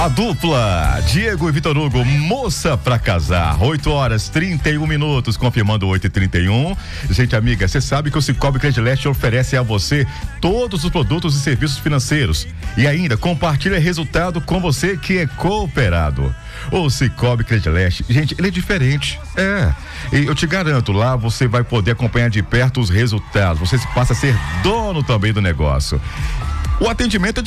A dupla Diego e Vitor Hugo, moça pra casar, 8h31, confirmando 8h31. Gente amiga, você sabe que o Sicoob Credileste oferece a você todos os produtos e serviços financeiros e ainda compartilha resultado com você que é cooperado. O Sicoob Credileste, gente, ele é diferente, e eu te garanto, lá você vai poder acompanhar de perto os resultados, você passa a ser dono também do negócio. O atendimento é